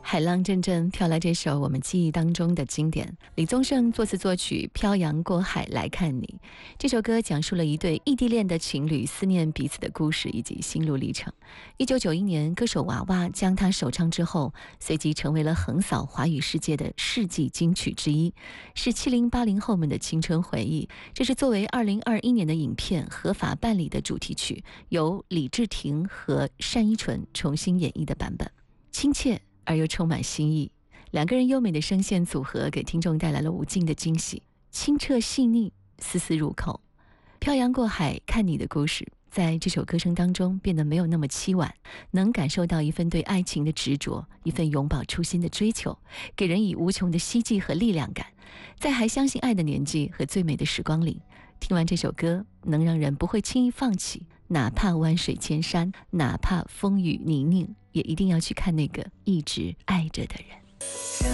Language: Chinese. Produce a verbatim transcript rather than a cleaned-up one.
海浪阵阵飘来这首我们记忆当中的经典，李宗盛作词作曲，漂洋过海来看你。这首歌讲述了一对异地恋的情侣思念彼此的故事以及心路历程。一九九一年，歌手娃娃将它首唱之后，随即成为了横扫华语世界的世纪金曲之一，是七零八零后们的青春回忆。这是作为二零二一年的影片《合法办理》的主题曲，由李治廷和单依纯重新演绎的版本，亲切而又充满新意，两个人优美的声线组合给听众带来了无尽的惊喜，清澈细腻，丝丝入口。漂洋过海看你的故事，在这首歌声当中变得没有那么凄婉，能感受到一份对爱情的执着，一份永葆初心的追求，给人以无穷的希冀和力量感。在还相信爱的年纪和最美的时光里，听完这首歌能让人不会轻易放弃，哪怕万水千山，哪怕风雨泥泞，也一定要去看那个一直爱着的人。